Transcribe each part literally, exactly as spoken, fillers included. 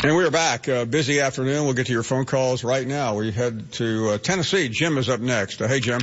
And we're back. Uh, busy afternoon. We'll get to your phone calls right now. We head to uh, Tennessee. Jim is up next. Uh, hey, Jim.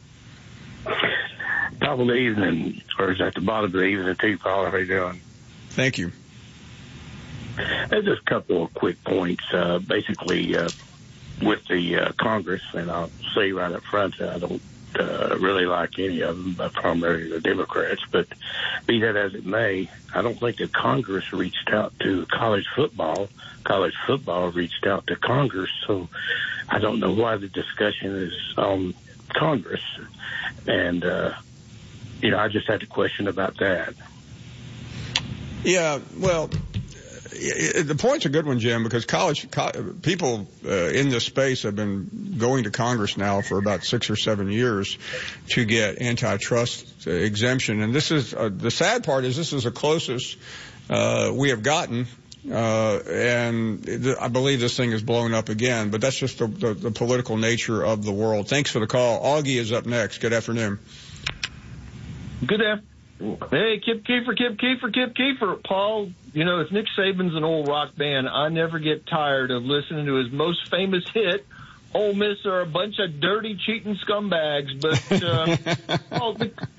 Top of the evening, or is at the bottom of the evening to you, Paul. How you doing? Thank you. There's just a couple of quick points. Uh, basically, uh, with the uh, Congress, and I'll say right up front that I don't uh, really like any of them, but primarily the Democrats. But be that as it may, I don't think that Congress reached out to college football. College football reached out to Congress, so I don't know why the discussion is on Congress. And, uh, you know, I just had a question about that. Yeah, well, the point's a good one, Jim, because college co- people uh, in this space have been going to Congress now for about six or seven years to get antitrust exemption. And this is uh, the sad part is this is the closest uh, we have gotten. Uh, and th- I believe this thing is blown up again, but that's just the, the, the political nature of the world. Thanks for the call. Augie is up next. Good afternoon. Good afternoon. Hey, Kip Kiefer, Kip Kiefer, Kip Kiefer. Paul, you know, if Nick Saban's an old rock band, I never get tired of listening to his most famous hit, Ole Miss are a bunch of dirty, cheating scumbags. But, uh, Paul,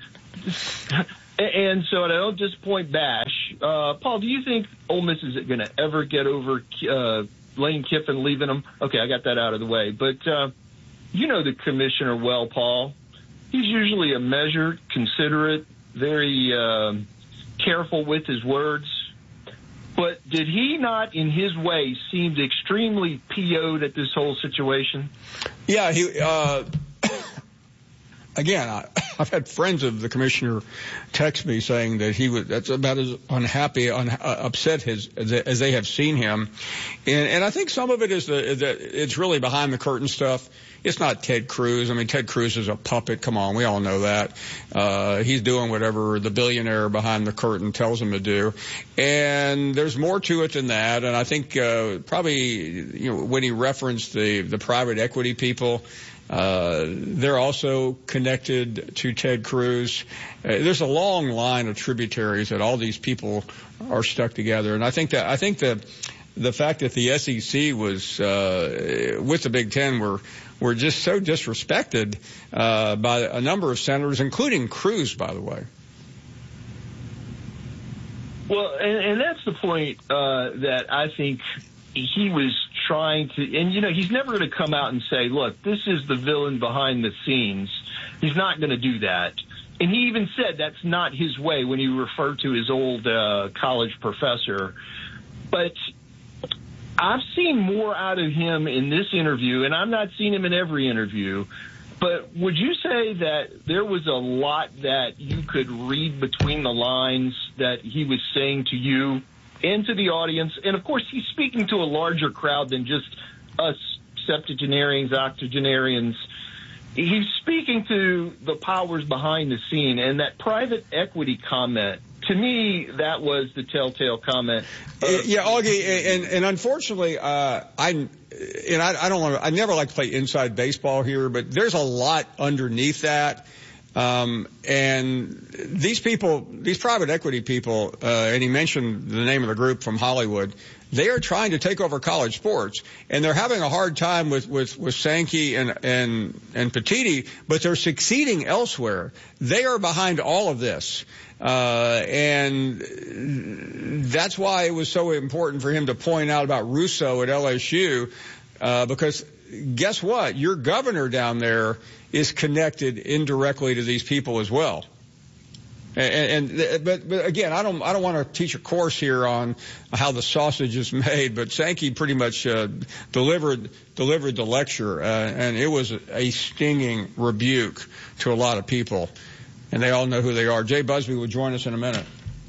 and so I don't disappoint Bash. Uh, Paul, do you think Ole Miss is going to ever get over uh, Lane Kiffin leaving them? Okay, I got that out of the way. But uh, you know the commissioner well, Paul. He's usually a measured, considerate, very uh, careful with his words. But did he not, in his way, seem extremely P O'd at this whole situation? Yeah, he, uh, again, I, I've had friends of the commissioner text me saying that he was, that's about as unhappy, un, uh, upset his, as, as they have seen him. And, and I think some of it is the, that it's really behind the curtain stuff. It's not Ted Cruz. I mean, Ted Cruz is a puppet. Come on, we all know that. Uh, he's doing whatever the billionaire behind the curtain tells him to do. And there's more to it than that. And I think, uh, probably, you know, when he referenced the, the private equity people, uh, they're also connected to Ted Cruz. Uh, there's a long line of tributaries that all these people are stuck together. And I think that, I think that the fact that the S E C was, uh, with the Big Ten were, were just so disrespected uh, by a number of senators, including Cruz, by the way. Well, and, and that's the point uh, that I think he was trying to, and, you know, he's never going to come out and say, look, this is the villain behind the scenes. He's not going to do that. And he even said that's not his way when he referred to his old uh, college professor. But I've seen more out of him in this interview, and I'm not seeing him in every interview, but would you say that there was a lot that you could read between the lines that he was saying to you and to the audience? And, of course, he's speaking to a larger crowd than just us septuagenarians, octogenarians. He's speaking to the powers behind the scene, and that private equity comment, to me, that was the telltale comment. Uh, yeah, Augie, and, and unfortunately, uh, I, and I, I don't want to, I never like to play inside baseball here, but there's a lot underneath that. Um, and these people, these private equity people, uh, and he mentioned the name of the group from Hollywood, they are trying to take over college sports, and they're having a hard time with, with, with Sankey and, and, and Petitti, but they're succeeding elsewhere. They are behind all of this. Uh, and that's why it was so important for him to point out about Russo at L S U, uh, because guess what? Your governor down there is connected indirectly to these people as well. And, and but, but again, I don't, I don't want to teach a course here on how the sausage is made, but Sankey pretty much, uh, delivered, delivered the lecture, uh, and it was a stinging rebuke to a lot of people. And they all know who they are. Jay Busby will join us in a minute.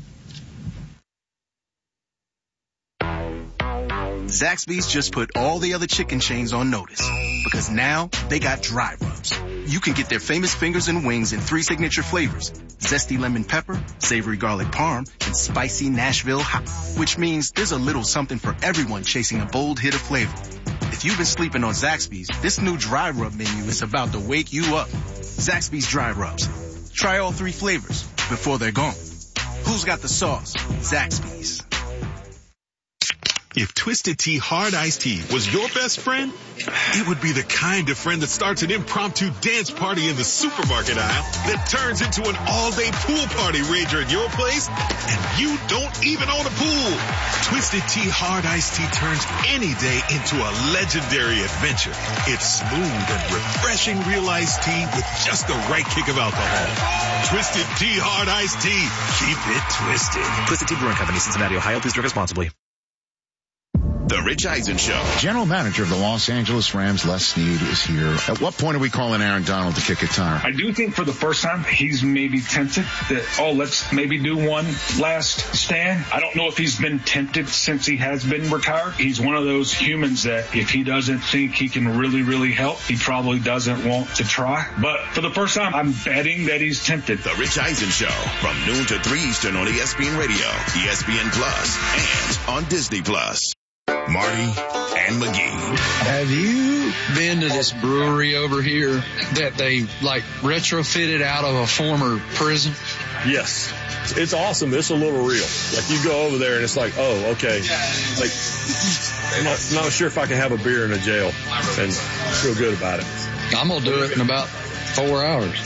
Zaxby's just put all the other chicken chains on notice because now they got dry rubs. You can get their famous fingers and wings in three signature flavors: zesty lemon pepper, savory garlic parm, and spicy Nashville hot, which means there's a little something for everyone chasing a bold hit of flavor. If you've been sleeping on Zaxby's, this new dry rub menu is about to wake you up. Zaxby's dry rubs. Try all three flavors before they're gone. Who's got the sauce? Zaxby's. If Twisted Tea Hard Iced Tea was your best friend, it would be the kind of friend that starts an impromptu dance party in the supermarket aisle that turns into an all-day pool party rager at your place, and you don't even own a pool. Twisted Tea Hard Iced Tea turns any day into a legendary adventure. It's smooth and refreshing real iced tea with just the right kick of alcohol. Twisted Tea Hard Iced Tea. Keep it twisted. Twisted Tea Brewing Company, Cincinnati, Ohio. Please drink responsibly. The Rich Eisen Show. General manager of the Los Angeles Rams, Les Snead, is here. At what point are we calling Aaron Donald to kick a tire? I do think for the first time, he's maybe tempted that, oh, let's maybe do one last stand. I don't know if he's been tempted since he has been retired. He's one of those humans that if he doesn't think he can really, really help, he probably doesn't want to try. But for the first time, I'm betting that he's tempted. The Rich Eisen Show from noon to three Eastern on E S P N Radio, E S P N Plus, and on Disney Plus. Marty and McGee. Have you been to this brewery over here that they like retrofitted out of a former prison? Yes. It's awesome. It's a little real. Like you go over there and it's like, oh, okay. Like I'm not, not sure if I can have a beer in a jail and feel good about it. I'm going to do it in about four hours.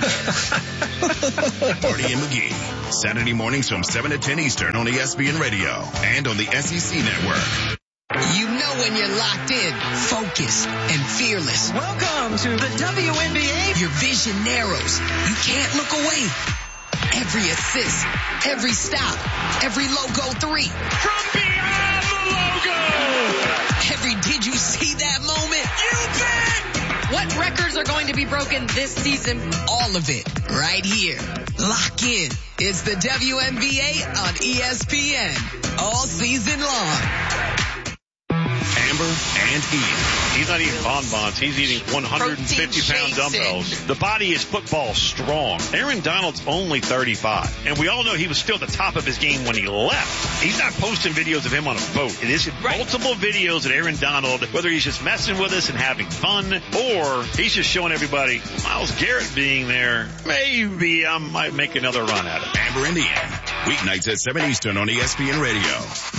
Marty and McGee. Saturday mornings from seven to ten Eastern on E S P N Radio and on the S E C Network. You know when you're locked in, focused, and fearless. Welcome to the W N B A. Your vision narrows. You can't look away. Every assist, every stop, every logo three. From beyond the logo. Every did you see that moment? You bet. What records are going to be broken this season? All of it right here. Lock in. It's the W N B A on E S P N all season long. Amber and Ian. He's not eating bonbons. He's eating one hundred fifty pound dumbbells. The body is football strong. Aaron Donald's only thirty-five. And we all know he was still at the top of his game when he left. He's not posting videos of him on a boat. It is right. Multiple videos of Aaron Donald, whether he's just messing with us and having fun, or he's just showing everybody Myles Garrett being there. Maybe I might make another run at it. Amber and Ian. Weeknights at seven Eastern on E S P N Radio.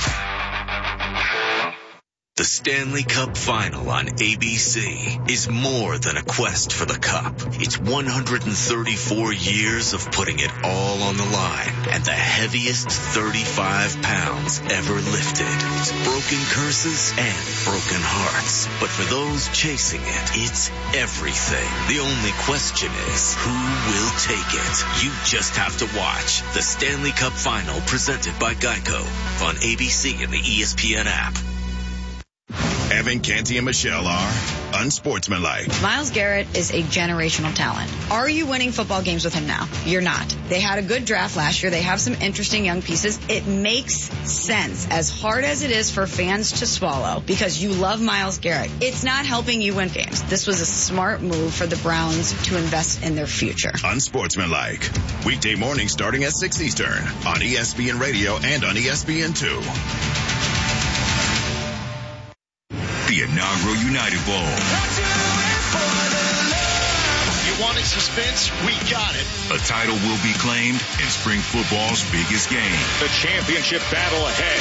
The Stanley Cup Final on A B C is more than a quest for the cup. It's one hundred thirty-four years of putting it all on the line and the heaviest thirty-five pounds ever lifted. It's broken curses and broken hearts. But for those chasing it, it's everything. The only question is, who will take it? You just have to watch the Stanley Cup Final presented by Geico on A B C and the E S P N app. Evan, Canty, and Michelle are unsportsmanlike. Myles Garrett is a generational talent. Are you winning football games with him now? You're not. They had a good draft last year. They have some interesting young pieces. It makes sense, as hard as it is for fans to swallow, because you love Myles Garrett. It's not helping you win games. This was a smart move for the Browns to invest in their future. Unsportsmanlike. Weekday mornings starting at six Eastern on E S P N Radio and on E S P N two. The inaugural United Bowl. You wanted suspense? We got it. A title will be claimed in spring football's biggest game. The championship battle ahead.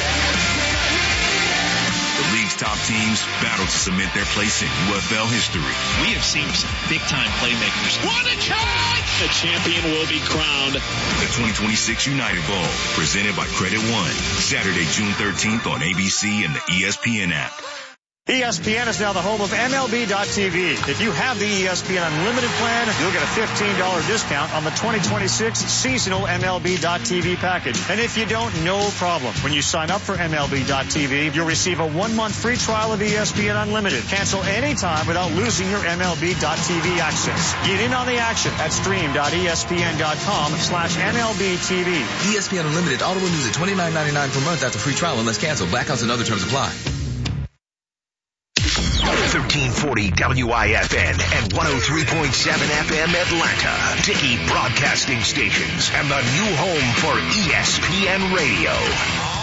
The league's top teams battle to cement their place in U F L history. We have seen some big-time playmakers. What a catch! The champion will be crowned. The twenty twenty-six United Bowl, presented by Credit One. Saturday, June thirteenth on A B C and the E S P N app. E S P N is now the home of M L B dot T V. If you have the E S P N Unlimited plan, you'll get a fifteen dollars discount on the twenty twenty-six seasonal M L B dot T V package. And if you don't, no problem. When you sign up for M L B dot T V, you'll receive a one-month free trial of E S P N Unlimited. Cancel anytime without losing your M L B dot T V access. Get in on the action at stream dot E S P N dot com slash M L B T V. E S P N Unlimited auto renews at twenty-nine ninety-nine per month after free trial unless canceled. Blackouts and other terms apply. thirteen forty W I F N and one oh three point seven F M Atlanta. Dickey Broadcasting Stations and the new home for E S P N Radio.